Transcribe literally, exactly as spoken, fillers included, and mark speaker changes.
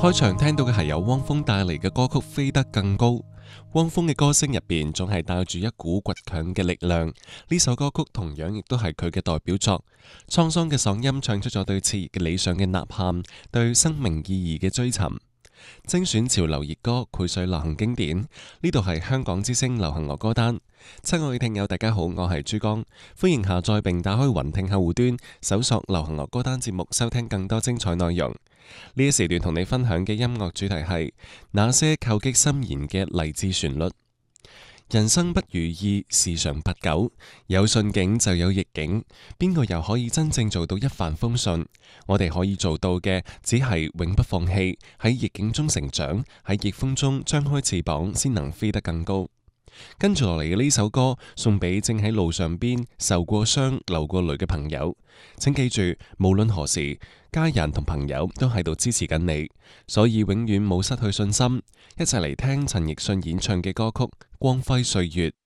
Speaker 1: 開場聽到嘅係由汪峰帶嚟嘅歌曲《飛得更高》。汪峰嘅歌聲入邊總係帶住一股倔強嘅力量，呢首歌曲同樣亦都係佢嘅代表作。滄桑嘅嗓音唱出咗對熾熱嘅理想嘅吶喊，對生命意義嘅追尋。精選潮流熱歌，膾炙流行經典。呢度係香港之聲流行樂歌單。親愛嘅聽友，大家好，我係珠江，歡迎下載並打開雲聽客戶端，搜索流行樂歌單節目，收聽更多精彩內容。呢一時段同你分享嘅音樂主題係那些叩擊心弦嘅勵志旋律。人生不如意事常八九，有順境就有逆境，邊個又可以真正做到一帆風順？我哋可以做到嘅，只係永不放棄，喺逆境中成長，喺逆風中張開翅膀，先能飛得更高。跟住落嚟嘅呢首歌，送俾正喺路上邊受過傷、流過淚嘅朋友。請記住，無論何時，家人同朋友都喺度支持緊你，所以永遠冇失去信心。一齊嚟聽陳奕迅演唱嘅歌曲《光輝歲月》。